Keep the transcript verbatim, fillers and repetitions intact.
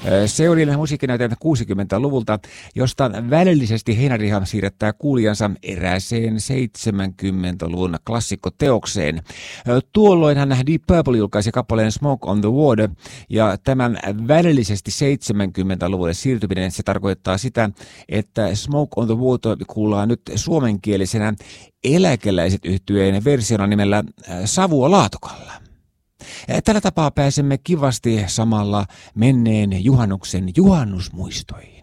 Se oli musiikkinäytelmä kuusikymmentäluvulta, josta välillisesti Heinäriha siirrettää kuulijansa erääseen seitsemänkymmentäluvun klassikkoteokseen. Tuolloinhan Deep Purple julkaisi kappaleen Smoke on the Water, ja tämän välillisesti seitsemänkymmentäluvulle siirtyminen se tarkoittaa sitä, että Smoke on the Water kuullaan nyt suomenkielisenä Eläkeläiset -yhtyeen versiona nimellä Savua Laatokalla. Tällä tapaa pääsemme kivasti samalla menneen juhannuksen juhannusmuistoihin.